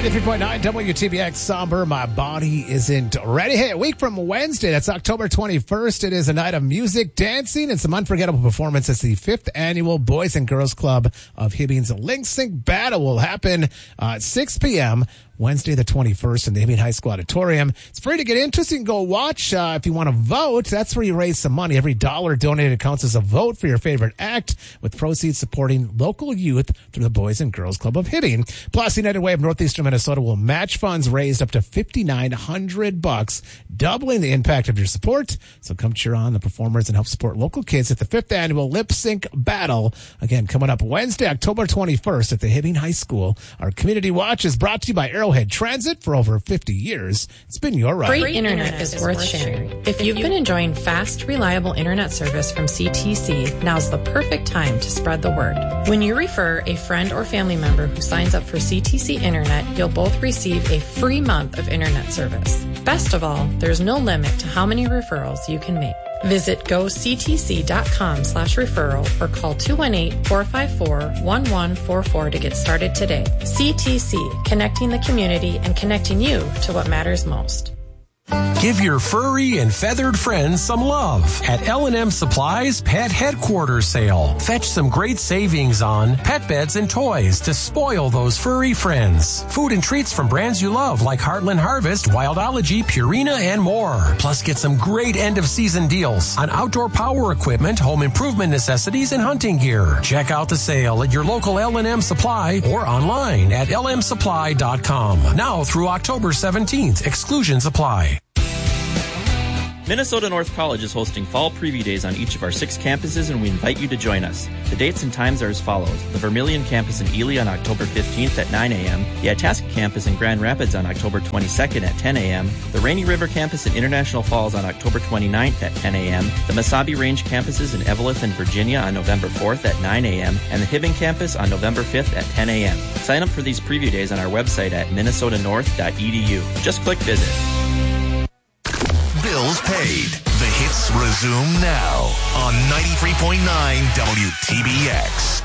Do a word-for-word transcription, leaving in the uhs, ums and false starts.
ninety-three point nine W T B X Somber, My Body Isn't Ready. Hey, a week from Wednesday, that's October twenty-first. It is a night of music, dancing, and some unforgettable performances. The fifth annual Boys and Girls Club of Hibbing's Link Sync Battle will happen uh, at six p.m. Wednesday the twenty-first in the Hibbing High School Auditorium. It's free to get into, so you can go watch. Uh, if you want to vote, that's where you raise some money. Every dollar donated counts as a vote for your favorite act, with proceeds supporting local youth through the Boys and Girls Club of Hibbing. Plus, United Way of Northeastern Minnesota will match funds raised up to five thousand nine hundred bucks, doubling the impact of your support. So come cheer on the performers and help support local kids at the fifth annual Lip Sync Battle. Again, coming up Wednesday, October twenty-first at the Hibbing High School. Our community watch is brought to you by Arrowhead Transit. For over fifty years, it's been your ride. Great internet is worth sharing. If you've been enjoying fast, reliable internet service from C T C, now's the perfect time to spread the word. When you refer a friend or family member who signs up for C T C Internet, you'll both receive a free month of internet service. Best of all, there's no limit to how many referrals you can make. Visit goctc.com slash referral or call two one eight, four five four, one one four four to get started today. C T C, connecting the community and connecting you to what matters most. Give your furry and feathered friends some love at L and M Supply's Pet Headquarters Sale. Fetch some great savings on pet beds and toys to spoil those furry friends. Food and treats from brands you love like Heartland Harvest, Wildology, Purina, and more. Plus, get some great end-of-season deals on outdoor power equipment, home improvement necessities, and hunting gear. Check out the sale at your local L and M Supply or online at L M supply dot com. Now through October seventeenth. Exclusions apply. Minnesota North College is hosting fall preview days on each of our six campuses, and we invite you to join us. The dates and times are as follows. The Vermilion campus in Ely on October fifteenth at nine a.m., the Itasca campus in Grand Rapids on October twenty-second at ten a.m., the Rainy River campus in International Falls on October twenty-ninth at ten a.m., the Mesabi Range campuses in Eveleth and Virginia on November fourth at nine a.m., and the Hibbing campus on November fifth at ten a.m. Sign up for these preview days on our website at minnesota north dot e d u. Just click visit. Bills paid. The hits resume now on ninety-three point nine W T B X.